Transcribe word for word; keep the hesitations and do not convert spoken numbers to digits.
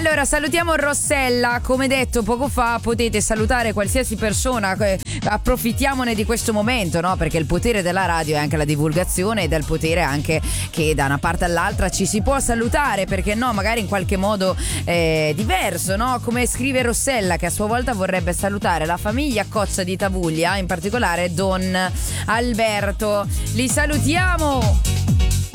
Allora, salutiamo Rossella. Come detto poco fa, potete salutare qualsiasi persona. eh, Approfittiamone di questo momento, no? Perché il potere della radio è anche la divulgazione ed è il potere anche che da una parte all'altra ci si può salutare, perché no, magari in qualche modo eh, diverso, no? Come scrive Rossella, che a sua volta vorrebbe salutare la famiglia Cozza di Tavuglia, in particolare Don Alberto. Li salutiamo!